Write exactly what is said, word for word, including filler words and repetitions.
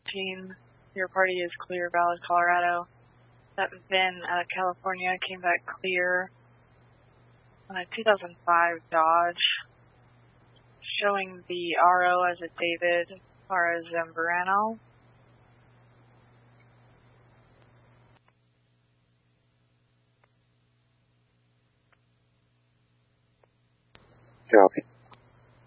fourteen, your party is clear, valid, Colorado. That V I N out of California came back clear. Uh, two thousand five Dodge, showing the R O as a David, R as Zambrano. Copy.